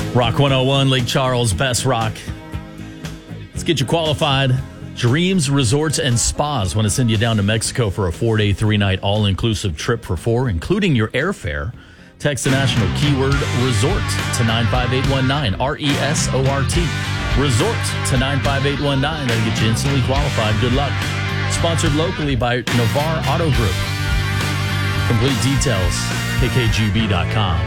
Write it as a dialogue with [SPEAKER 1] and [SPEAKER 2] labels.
[SPEAKER 1] Rock 101, Lake Charles, best rock. Let's get you qualified. Dreams Resorts and Spas want to send you down to Mexico for a 4-day, 3-night all-inclusive trip for 4, including your airfare. Text the national keyword resort to 95819, R-E-S-O-R-T. Resort to 95819. That'll get you instantly qualified. Good luck. Sponsored locally by Navarre Auto Group. Complete details, kkgb.com.